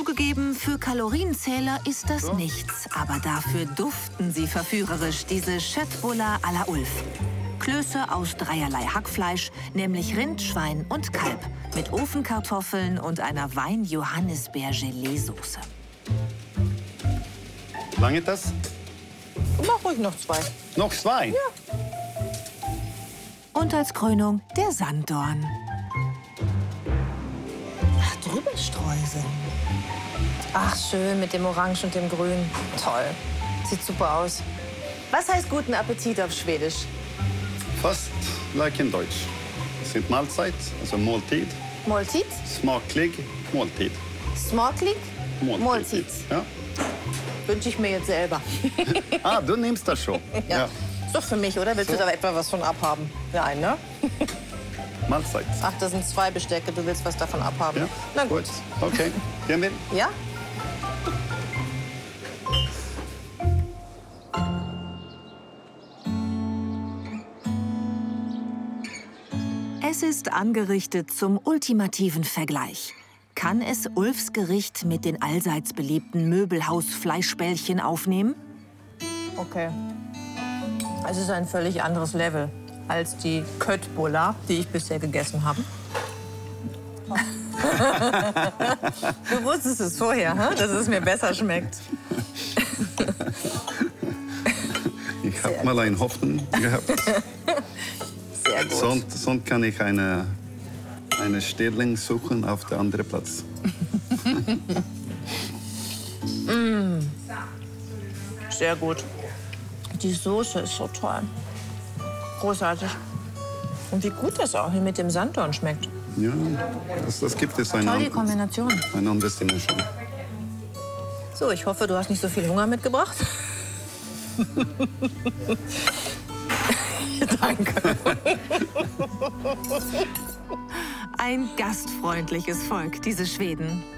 Zugegeben, für Kalorienzähler ist das nichts. Aber dafür duften sie verführerisch, diese Köttbullar à la Ulf. Klöße aus dreierlei Hackfleisch, nämlich Rind, Schwein und Kalb. Mit Ofenkartoffeln und einer Wein-Johannisbeer-Gelee-Soße. Lange das? Mach ruhig noch 2. Noch 2? Ja. Und als Krönung der Sanddorn. Ach, drüber streuseln. Ach, schön mit dem Orange und dem Grün. Toll. Sieht super aus. Was heißt guten Appetit auf Schwedisch? Fast like in Deutsch. Es sind Mahlzeit, also Måltid. Måltid? Smaklig Måltid. Smaklig? Måltid. Ja. Wünsche ich mir jetzt selber. Ah, du nimmst das schon. Ja. Ist doch für mich, oder? Willst du da etwa was von abhaben? Nein, ne? Mahlzeit. Ach, das sind 2 Bestecke. Du willst was davon abhaben? Ja. Na gut. Okay, gehen wir. Ja? Es ist angerichtet zum ultimativen Vergleich. Kann es Ulfs Gericht mit den allseits beliebten Möbelhaus-Fleischbällchen aufnehmen? Okay. Es ist ein völlig anderes Level als die Köttbullar, die ich bisher gegessen habe. Du wusstest es vorher, dass es mir besser schmeckt. Ich habe mal eine Hoffnung gehabt. Sehr gut. Sonst kann ich eine Stellung suchen auf der anderen Platz. Sehr gut. Die Soße ist so toll. Großartig. Und wie gut das auch hier mit dem Sanddorn schmeckt. Ja, das gibt es Tolle Kombination. Eine andere Dimension. So, ich hoffe, du hast nicht so viel Hunger mitgebracht. Danke. Ein gastfreundliches Volk, diese Schweden.